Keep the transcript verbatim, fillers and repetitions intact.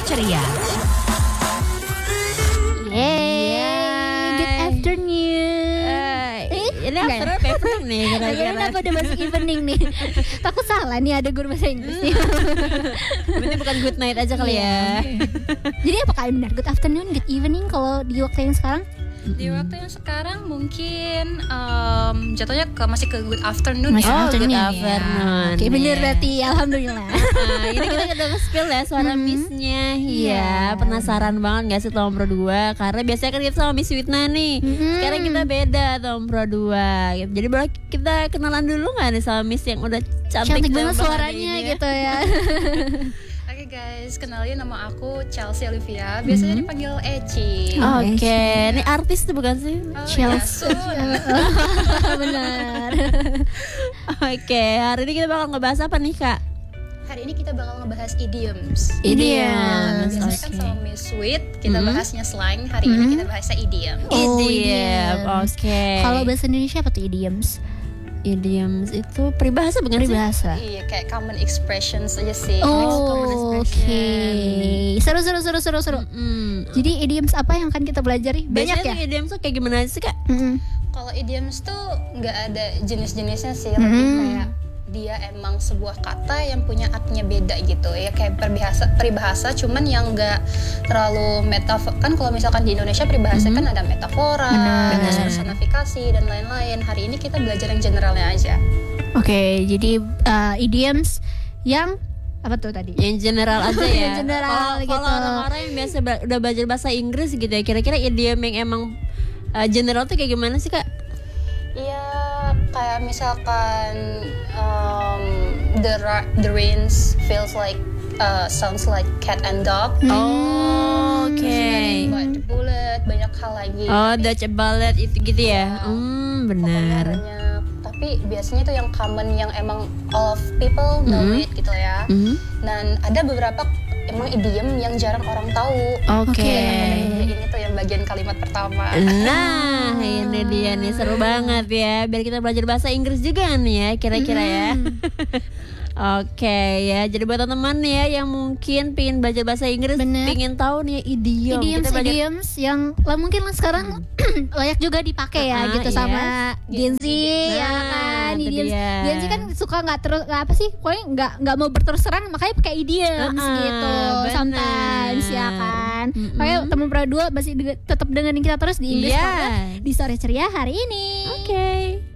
ceria. Yeay, good afternoon. Uh, ini afternoon evening nih kira-kira. Kenapa udah masuk evening nih? Takut salah nih ada guru bahasa Inggris nih. Berarti bukan good night aja kali ya. Jadi apakah benar good afternoon, good evening kalau di waktu yang sekarang? Di waktu yang sekarang mungkin um, jatuhnya ke masih ke good afternoon Masih ya. Oh, good afternoon ya. afternoon. Oke, bener ya. berarti alhamdulillah. Nah, ini kita udah nge-spill ya suara Hmm. Miss-nya. Iya. Iya, penasaran banget gak sih Tom Pro dua? Karena biasanya kan kita sama Miss Witna nih. Hmm. Sekarang kita beda Tom Pro dua gitu. Jadi boleh kita kenalan dulu gak nih sama Miss yang udah cantik, Cantik dan banget banget suaranya ini ya? gitu ya. Oke guys, kenalin nama aku Chelsea Olivia. Biasanya dipanggil Eci. Oh, Oke, Eci. ini artis tuh bukan sih? Oh, Chelsea. ya, Benar. Oke, hari ini kita bakal ngebahas apa nih Kak? Hari ini kita bakal ngebahas idioms. Idioms. Biasanya kan Oke. sama Miss Wit kita Mhm. bahasnya slang. Hari ini Mhm. kita bahasnya idiom. Oh, Idiom. idioms. Oke. Kalau bahasa Indonesia apa tuh idioms? idioms itu peribahasa bukan sih? Peribahasa. Iya, kayak common expressions aja sih. Oh, oke. Seru seru seru seru seru. Mm. Jadi idioms apa yang akan kita pelajari? Banyak Biasanya ya? tuh idioms tuh kayak gimana sih Kak? Mm-mm. Kalau idioms tuh nggak ada jenis-jenisnya sih, Mhm. lebih kayak dia emang sebuah kata yang punya artinya beda gitu ya, kayak peribahasa peribahasa cuman yang nggak terlalu metafor. Kan kalau misalkan di Indonesia peribahasa Mhm. kan ada metafora, Benar. ada personifikasi dan lain-lain. Hari ini kita belajar yang generalnya aja. Oke, jadi uh, idioms yang apa tuh tadi? Yang general aja ya. Yang general Kalau- gitu. Kalau orang-orang yang biasa ba- udah belajar bahasa Inggris gitu ya, kira-kira idiom yang emang uh, general tuh kayak gimana sih Kak? Iya, kayak misalkan um, the ra- the rains feels like uh, sounds like cat and dog. Oh, oke. But the bullet, banyak hal lagi. Oh, Dutch Ballet itu gitu ya. Hmm, Pokoknya benar. banyak. Tapi biasanya itu yang common, yang emang all of people know Mhm. it gitu ya. Mhm. Dan ada beberapa emang idiom yang jarang orang tahu. Oke. Oke. Ini tuh yang bagian kalimat pertama. Nah, ini dia nih seru banget ya. Biar kita belajar bahasa Inggris juga nih ya, kira-kira ya. Oke ya, jadi buat teman-teman ya yang mungkin pengen belajar bahasa Inggris, Bener. pengen tahu nih idiom, Idioms kita belajar idioms yang lah mungkin lah sekarang layak juga dipakai ya Ah, gitu iya. sama Gen Z ya Nah, kan. itu Idioms dia. Gen Z kan suka nggak terus nggak apa sih, pokoknya nggak nggak mau berterus terang makanya pakai idioms Ah, gitu. bener. Sometimes ya kan. Mm-mm. Makanya teman Pro dua masih de- tetap dengerin kita terus di English Iya. Podcast di Sore Ceria hari ini. Oke.